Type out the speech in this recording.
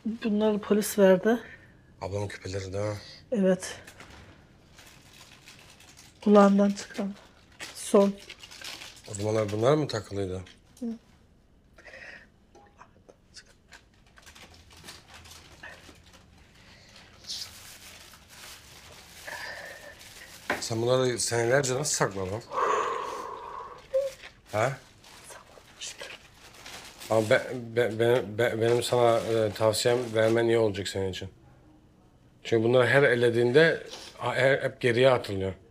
Bunları polis verdi. Ablamın küpeleri değil mi? Evet. Kulağından çıkan. Son. O zamanlar bunlar mı takılıydı? Sen bunları senelerce nasıl sakladın? Ha? Ama benim sana tavsiyem vermen iyi olacak senin için. Çünkü bunları her elediğinde hep geriye atılıyor.